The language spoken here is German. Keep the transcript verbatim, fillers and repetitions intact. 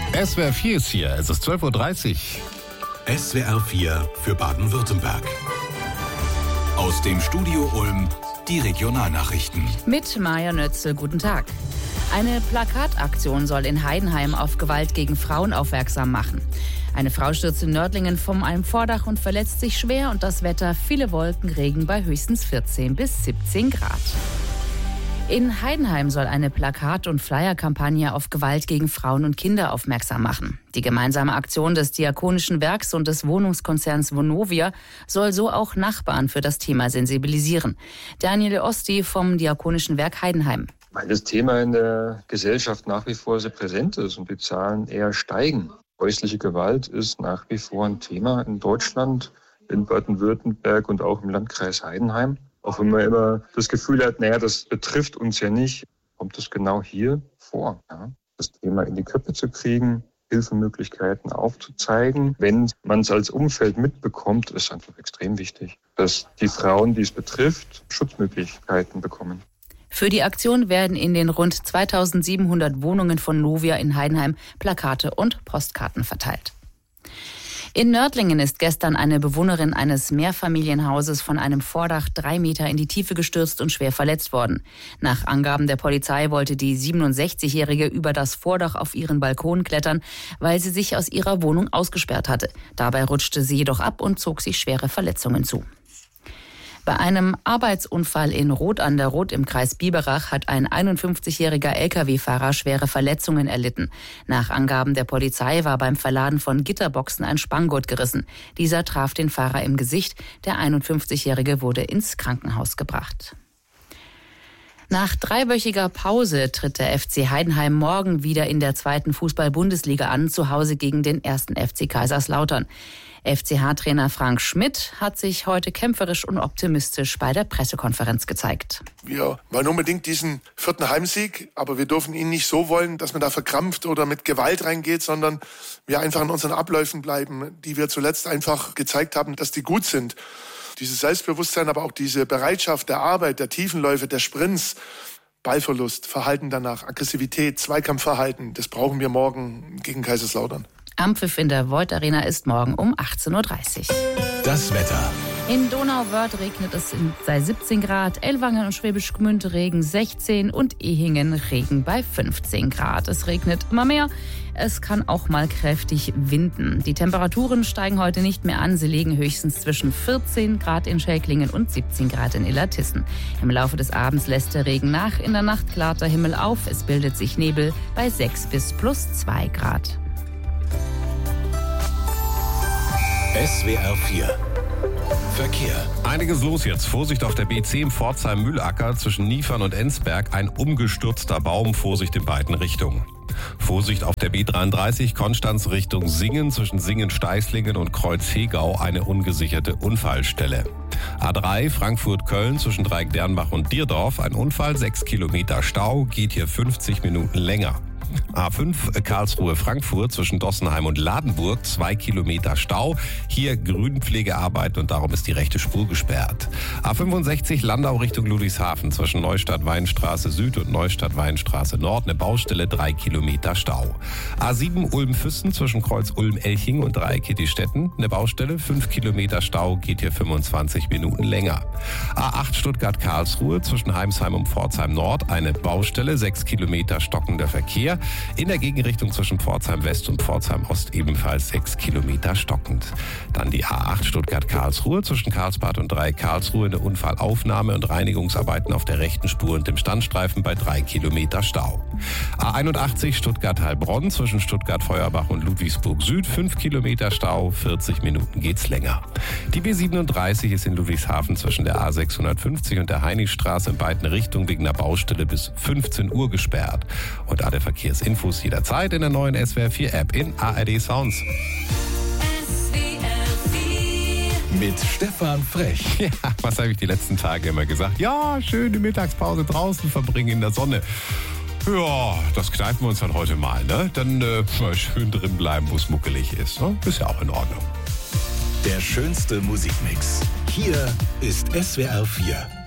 S W R vier ist hier, es ist zwölf Uhr dreißig. S W R vier für Baden-Württemberg. Aus dem Studio Ulm die Regionalnachrichten. Mit Maja Nötzel, guten Tag. Eine Plakataktion soll in Heidenheim auf Gewalt gegen Frauen aufmerksam machen. Eine Frau stürzt in Nördlingen von einem Vordach und verletzt sich schwer und das Wetter viele Wolken, Regen bei höchstens vierzehn bis siebzehn Grad. In Heidenheim soll eine Plakat- und Flyer-Kampagne auf Gewalt gegen Frauen und Kinder aufmerksam machen. Die gemeinsame Aktion des Diakonischen Werks und des Wohnungskonzerns Vonovia soll so auch Nachbarn für das Thema sensibilisieren. Daniel Osti vom Diakonischen Werk Heidenheim. Weil das Thema in der Gesellschaft nach wie vor sehr präsent ist und die Zahlen eher steigen. Häusliche Gewalt ist nach wie vor ein Thema in Deutschland, in Baden-Württemberg und auch im Landkreis Heidenheim. Auch wenn man immer das Gefühl hat, naja, das betrifft uns ja nicht, kommt es genau hier vor. Ja? Das Thema in die Köpfe zu kriegen, Hilfemöglichkeiten aufzuzeigen. Wenn man es als Umfeld mitbekommt, ist einfach extrem wichtig, dass die Frauen, die es betrifft, Schutzmöglichkeiten bekommen. Für die Aktion werden in den rund zweitausendsiebenhundert Wohnungen von Novia in Heidenheim Plakate und Postkarten verteilt. In Nördlingen ist gestern eine Bewohnerin eines Mehrfamilienhauses von einem Vordach drei Meter in die Tiefe gestürzt und schwer verletzt worden. Nach Angaben der Polizei wollte die siebenundsechzigjährige über das Vordach auf ihren Balkon klettern, weil sie sich aus ihrer Wohnung ausgesperrt hatte. Dabei rutschte sie jedoch ab und zog sich schwere Verletzungen zu. Bei einem Arbeitsunfall in Roth an der Roth im Kreis Biberach hat ein einundfünfzigjähriger L K W-Fahrer schwere Verletzungen erlitten. Nach Angaben der Polizei war beim Verladen von Gitterboxen ein Spanngurt gerissen. Dieser traf den Fahrer im Gesicht. Der einundfünfzigjährige wurde ins Krankenhaus gebracht. Nach dreiwöchiger Pause tritt der F C Heidenheim morgen wieder in der zweiten Fußball-Bundesliga an, zu Hause gegen den ersten F C Kaiserslautern. F C H-Trainer Frank Schmidt hat sich heute kämpferisch und optimistisch bei der Pressekonferenz gezeigt. Wir wollen unbedingt diesen vierten Heimsieg, aber wir dürfen ihn nicht so wollen, dass man da verkrampft oder mit Gewalt reingeht, sondern wir einfach in unseren Abläufen bleiben, die wir zuletzt einfach gezeigt haben, dass die gut sind. Dieses Selbstbewusstsein, aber auch diese Bereitschaft der Arbeit, der Tiefenläufe, der Sprints, Ballverlust, Verhalten danach, Aggressivität, Zweikampfverhalten, das brauchen wir morgen gegen Kaiserslautern. Ampfiff in der Voith Arena ist morgen um achtzehn Uhr dreißig. Das Wetter. In Donauwörth regnet es bei siebzehn Grad, Ellwangen und Schwäbisch Gmünd Regen sechzehn und Ehingen Regen bei fünfzehn Grad. Es regnet immer mehr, es kann auch mal kräftig winden. Die Temperaturen steigen heute nicht mehr an, sie liegen höchstens zwischen vierzehn Grad in Schelklingen und siebzehn Grad in Illertissen. Im Laufe des Abends lässt der Regen nach, in der Nacht klart der Himmel auf, es bildet sich Nebel bei sechs bis plus zwei Grad. S W R vier Verkehr. Einiges los jetzt. Vorsicht auf der B zehn Pforzheim-Mühlacker zwischen Niefern und Enzberg. Ein umgestürzter Baum. Vorsicht in beiden Richtungen. Vorsicht auf der B dreiunddreißig Konstanz Richtung Singen zwischen Singen-Steißlingen und Kreuz-Hegau. Eine ungesicherte Unfallstelle. A drei Frankfurt-Köln zwischen Dreieck-Dernbach und Dierdorf. Ein Unfall, sechs Kilometer Stau, geht hier fünfzig Minuten länger. A fünf Karlsruhe-Frankfurt zwischen Dossenheim und Ladenburg, zwei Kilometer Stau. Hier Grünpflegearbeiten und darum ist die rechte Spur gesperrt. A fünfundsechzig Landau Richtung Ludwigshafen zwischen Neustadt-Weinstraße Süd und Neustadt-Weinstraße Nord, eine Baustelle, drei Kilometer Stau. A sieben Ulm-Füssen zwischen Kreuz Ulm-Elching und Dreieck Kittistetten, eine Baustelle, fünf Kilometer Stau, geht hier fünfundzwanzig Minuten länger. A acht Stuttgart-Karlsruhe zwischen Heimsheim und Pforzheim Nord, eine Baustelle, sechs Kilometer stockender Verkehr. In der Gegenrichtung zwischen Pforzheim West und Pforzheim Ost ebenfalls sechs Kilometer stockend. Dann die A acht Stuttgart-Karlsruhe zwischen Karlsbad und Dreieck Karlsruhe, eine Unfallaufnahme und Reinigungsarbeiten auf der rechten Spur und dem Standstreifen bei drei Kilometer Stau. A einundachtzig Stuttgart-Heilbronn zwischen Stuttgart-Feuerbach und Ludwigsburg Süd, fünf Kilometer Stau, vierzig Minuten geht's länger. Die B siebenunddreißig ist in Ludwigshafen zwischen der A sechshundertfünfzig und der Heinrichstraße in beiden Richtungen wegen einer Baustelle bis fünfzehn Uhr gesperrt. Und alle Verkehrsinfos jederzeit in der neuen S W R vier App in A R D Sounds. S W R vier mit Stefan Frech. Ja, was habe ich die letzten Tage immer gesagt? Ja, schön die Mittagspause draußen verbringen in der Sonne. Ja, das kneifen wir uns dann heute mal, ne? Dann äh, mal schön drin bleiben, wo es muckelig ist. Ne? Ist ja auch in Ordnung. Der schönste Musikmix. Hier ist S W R vier.